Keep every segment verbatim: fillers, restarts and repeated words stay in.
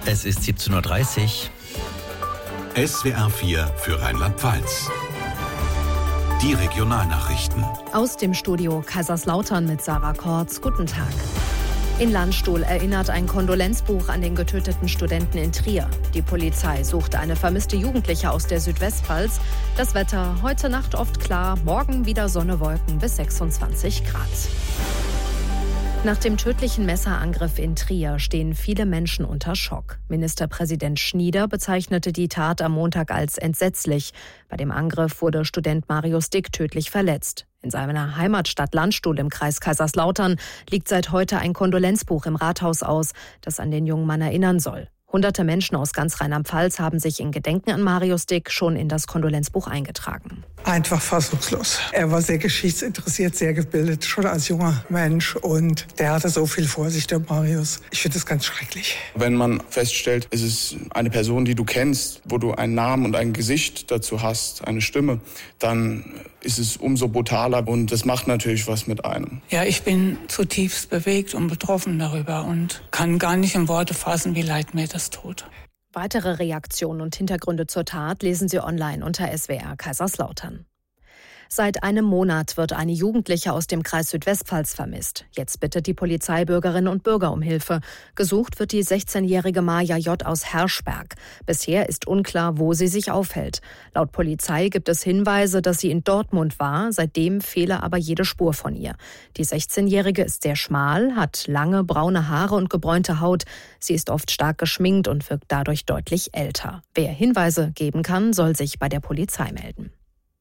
Es ist siebzehn Uhr dreißig. S W R vier für Rheinland-Pfalz. Die Regionalnachrichten. Aus dem Studio Kaiserslautern mit Sarah Kortz. Guten Tag. In Landstuhl erinnert ein Kondolenzbuch an den getöteten Studenten in Trier. Die Polizei sucht eine vermisste Jugendliche aus der Südwestpfalz. Das Wetter heute Nacht oft klar, morgen wieder Sonne, Wolken bis sechsundzwanzig Grad. Nach dem tödlichen Messerangriff in Trier stehen viele Menschen unter Schock. Ministerpräsident Schnieder bezeichnete die Tat am Montag als entsetzlich. Bei dem Angriff wurde Student Marius Dick tödlich verletzt. In seiner Heimatstadt Landstuhl im Kreis Kaiserslautern liegt seit heute ein Kondolenzbuch im Rathaus aus, das an den jungen Mann erinnern soll. Hunderte Menschen aus ganz Rheinland-Pfalz haben sich in Gedenken an Marius Dick schon in das Kondolenzbuch eingetragen. Einfach fassungslos. Er war sehr geschichtsinteressiert, sehr gebildet, schon als junger Mensch. Und der hatte so viel vor sich, der Marius. Ich finde das ganz schrecklich. Wenn man feststellt, es ist eine Person, die du kennst, wo du einen Namen und ein Gesicht dazu hast, eine Stimme, dann ist es umso brutaler und das macht natürlich was mit einem. Ja, ich bin zutiefst bewegt und betroffen darüber und kann gar nicht in Worte fassen, wie leid mir das tut. Weitere Reaktionen und Hintergründe zur Tat lesen Sie online unter S W R Kaiserslautern. Seit einem Monat wird eine Jugendliche aus dem Kreis Südwestpfalz vermisst. Jetzt bittet die Polizei Bürgerinnen und Bürger um Hilfe. Gesucht wird die sechzehnjährige Maja J. aus Herschberg. Bisher ist unklar, wo sie sich aufhält. Laut Polizei gibt es Hinweise, dass sie in Dortmund war. Seitdem fehle aber jede Spur von ihr. Die sechzehnjährige ist sehr schmal, hat lange braune Haare und gebräunte Haut. Sie ist oft stark geschminkt und wirkt dadurch deutlich älter. Wer Hinweise geben kann, soll sich bei der Polizei melden.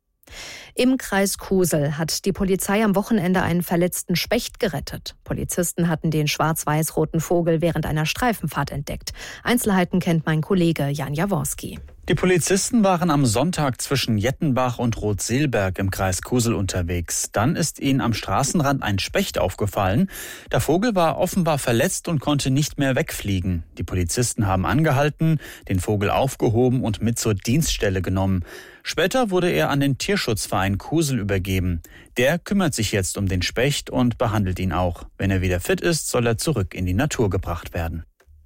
Im Kreis Kusel hat die Polizei am Wochenende einen verletzten Specht gerettet. Polizisten hatten den schwarz-weiß-roten Vogel während einer Streifenfahrt entdeckt. Einzelheiten kennt mein Kollege Jan Jaworski. Die Polizisten waren am Sonntag zwischen Jettenbach und Rotseelberg im Kreis Kusel unterwegs. Dann ist ihnen am Straßenrand ein Specht aufgefallen. Der Vogel war offenbar verletzt und konnte nicht mehr wegfliegen. Die Polizisten haben angehalten, den Vogel aufgehoben und mit zur Dienststelle genommen. Später wurde er an den Tierschutzverein Kusel übergeben. Der kümmert sich jetzt um den Specht und behandelt ihn auch. Wenn er wieder fit ist, soll er zurück in die Natur gebracht werden.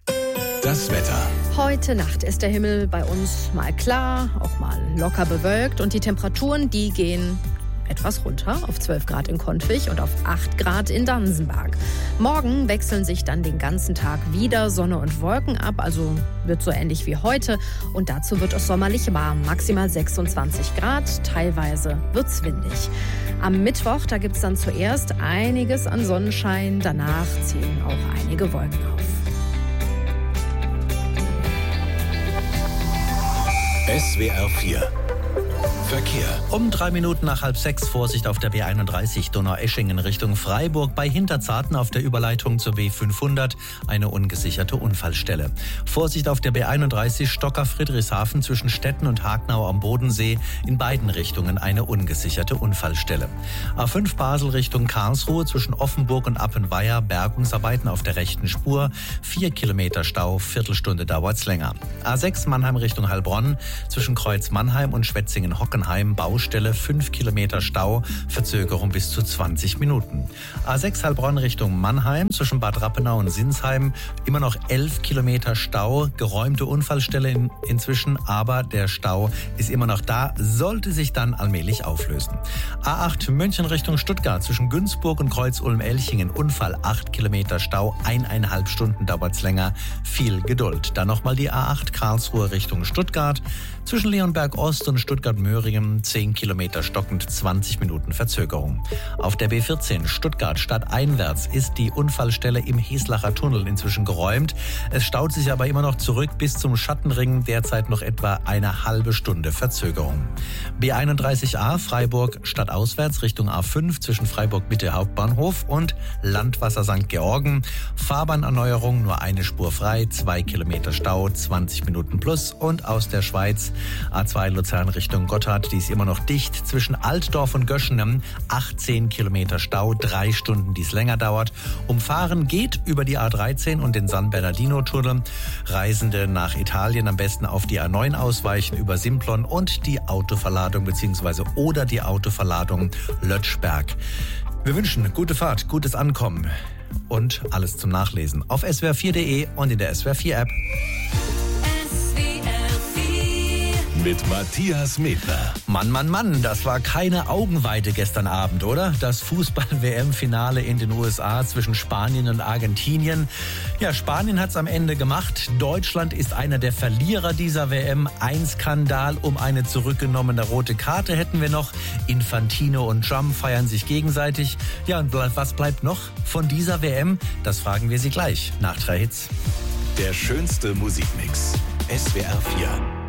Das Wetter. Heute Nacht ist der Himmel bei uns mal klar, auch mal locker bewölkt und die Temperaturen, die gehen etwas runter auf zwölf Grad in Kontwig und auf acht Grad in Dansenberg. Morgen wechseln sich dann den ganzen Tag wieder Sonne und Wolken ab, also wird so ähnlich wie heute und dazu wird es sommerlich warm, maximal sechsundzwanzig Grad, teilweise wird's windig. Am Mittwoch, da gibt's dann zuerst einiges an Sonnenschein, danach ziehen auch einige Wolken auf. S W R vier Verkehr. Um drei Minuten nach halb sechs Vorsicht auf der B einunddreißig Donaueschingen Richtung Freiburg. Bei Hinterzarten auf der Überleitung zur B fünfhundert eine ungesicherte Unfallstelle. Vorsicht auf der B einunddreißig Stocker-Friedrichshafen zwischen Stetten und Hagnau am Bodensee. In beiden Richtungen eine ungesicherte Unfallstelle. A fünf Basel Richtung Karlsruhe zwischen Offenburg und Appenweier. Bergungsarbeiten auf der rechten Spur. Vier Kilometer Stau, Viertelstunde dauert's länger. A sechs Mannheim Richtung Heilbronn zwischen Kreuz Mannheim und Schwetzingen-Hockenheim. Baustelle, fünf Kilometer Stau, Verzögerung bis zu zwanzig Minuten. A sechs Heilbronn Richtung Mannheim, zwischen Bad Rappenau und Sinsheim, immer noch elf Kilometer Stau, geräumte Unfallstelle in, inzwischen, aber der Stau ist immer noch da, sollte sich dann allmählich auflösen. A acht München Richtung Stuttgart, zwischen Günzburg und Kreuz-Ulm-Elchingen, Unfall, acht Kilometer Stau, eineinhalb Stunden dauert's länger, viel Geduld. Dann nochmal die A acht Karlsruhe Richtung Stuttgart, zwischen Leonberg Ost und Stuttgart-Möhringen, zehn Kilometer stockend, zwanzig Minuten Verzögerung. Auf der B vierzehn Stuttgart stadteinwärts ist die Unfallstelle im Heslacher Tunnel inzwischen geräumt. Es staut sich aber immer noch zurück bis zum Schattenring, derzeit noch etwa eine halbe Stunde Verzögerung. B einunddreißig A Freiburg stadtauswärts Richtung A fünf zwischen Freiburg-Mitte Hauptbahnhof und Landwasser Sankt Georgen. Fahrbahnerneuerung, nur eine Spur frei, zwei Kilometer Stau, zwanzig Minuten plus. Und aus der Schweiz A zwei Luzern Richtung Gotthard, die ist immer noch dicht zwischen Altdorf und Göschenem, achtzehn Kilometer Stau, drei Stunden, die es länger dauert. Umfahren geht über die A dreizehn und den San Bernardino-Tunnel. Reisende nach Italien am besten auf die A neun ausweichen über Simplon und die Autoverladung bzw. oder die Autoverladung Lötschberg. Wir wünschen gute Fahrt, gutes Ankommen. Und alles zum Nachlesen auf S W R vier punkt de und in der S W R vier App. Mit Matthias Medler. Mann, Mann, Mann, das war keine Augenweide gestern Abend, oder? Das Fußball-W M-Finale in den U S A zwischen Spanien und Argentinien. Ja, Spanien hat's am Ende gemacht. Deutschland ist einer der Verlierer dieser W M. Ein Skandal um eine zurückgenommene rote Karte hätten wir noch. Infantino und Trump feiern sich gegenseitig. Ja, und was bleibt noch von dieser W M? Das fragen wir Sie gleich nach drei Hits. Der schönste Musikmix. S W R vier.